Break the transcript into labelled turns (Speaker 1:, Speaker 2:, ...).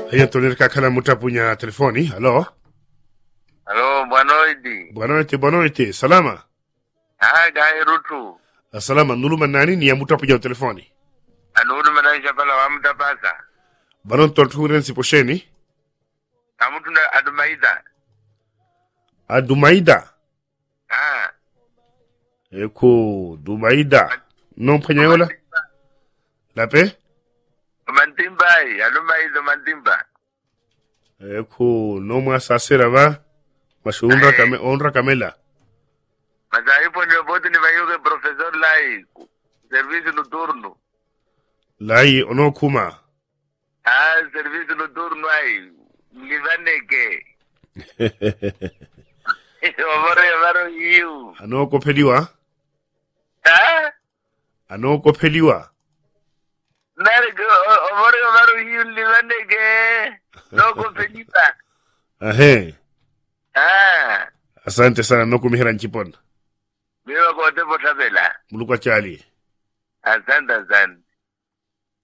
Speaker 1: Haya tonel kakala mutapunya telefoni. Halo.
Speaker 2: Halo, buanoidi.
Speaker 1: Buanoiti. Salama.
Speaker 2: Gai rutu.
Speaker 1: Salama, nuluma nani ni ya mutapunya telefoni.
Speaker 2: Anudu manaisha pala wa mtapasa.
Speaker 1: Banon tolturen siposheni.
Speaker 2: Kamutunda Adumaida.
Speaker 1: Adumaida. Eko, Dumaida. Non panyaola? Lape?
Speaker 2: Mantimba, Adumaida Mantimba.
Speaker 1: Eko, no más asera va. Masho honra camela.
Speaker 2: Masai pone bote ni mayuge profesor lai. Servicio noturno.
Speaker 1: Lai ono kuma.
Speaker 2: Servicio noturno ai. Livaneke. Omore yiu.
Speaker 1: Ano kopeliwa? Ano kopeliwa?
Speaker 2: Nargo, omore yiu livaneke. No kopeliwa.
Speaker 1: Ahe. Asante sana no kumihira nchipona.
Speaker 2: Biwa kote potabela.
Speaker 1: Muluka chali.
Speaker 2: Asante.